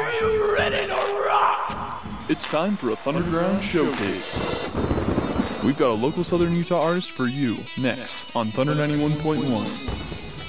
Are you ready to rock? It's time for a Thunderground Showcase. We've got a local Southern Utah artist for you next on Thunder 91.1.